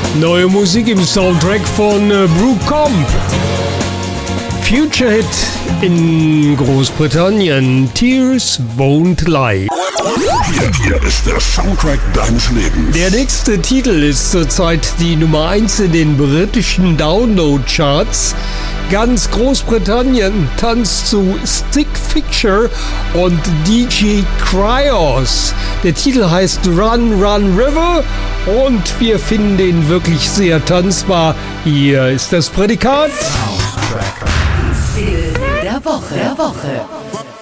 Neue Musik im Soundtrack von Brooke Comp. Future Hit in Großbritannien. Tears Won't Lie. Hier ist der Soundtrack deines Lebens. Der nächste Titel ist zurzeit die Nummer 1 in den britischen Download-Charts. Ganz Großbritannien tanzt zu Stick Fixture und DJ Cryos. Der Titel heißt Run Run River und wir finden den wirklich sehr tanzbar. Hier ist das Prädikat. Soundtrack der Woche.